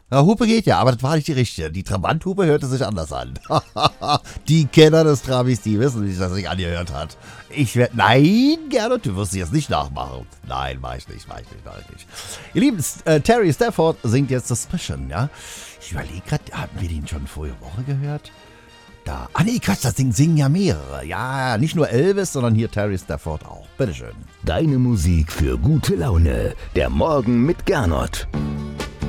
Na, Hupe geht ja, aber das war nicht die richtige. Die Trabanthupe hörte sich anders an. Die Kenner des Trabis, die wissen, wie das sich angehört hat. Nein, Gernot, du wirst sie jetzt nicht nachmachen. Nein, mach ich nicht. Ihr Lieben, Terry Stafford singt jetzt Suspicion, ja? Ich überlege gerade, hatten wir den schon vorige Woche gehört? Quatsch, das singen ja mehrere. Ja, nicht nur Elvis, sondern hier Terry Stafford auch. Bitteschön. Deine Musik für gute Laune. Der Morgen mit Gernot.